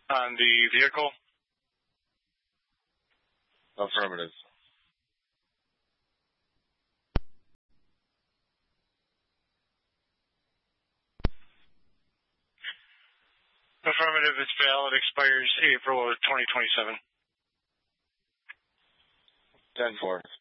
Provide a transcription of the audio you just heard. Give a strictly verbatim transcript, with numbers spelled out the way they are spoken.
on the vehicle? Affirmative. Affirmative, it's valid, expires April of twenty twenty-seven. ten four.